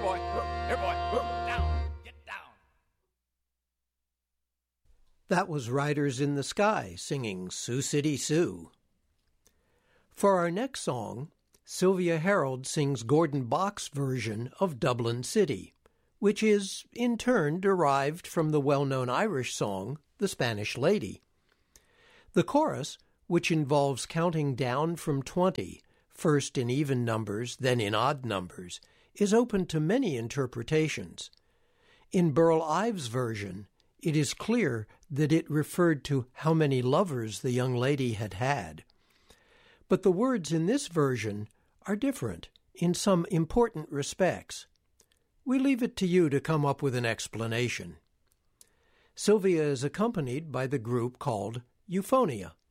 boy. Here, boy. Down. Get down. That was Riders in the Sky singing Sioux City Sue. For our next song, Sylvia Harold sings Gordon Bach's version of Dublin City, which is, in turn, derived from the well-known Irish song, The Spanish Lady. The chorus, which involves counting down from 20, first in even numbers, then in odd numbers, is open to many interpretations. In Burl Ives' version, it is clear that it referred to how many lovers the young lady had had. But the words in this version are different in some important respects. We leave it to you to come up with an explanation. Sylvia is accompanied by the group called Euphonia.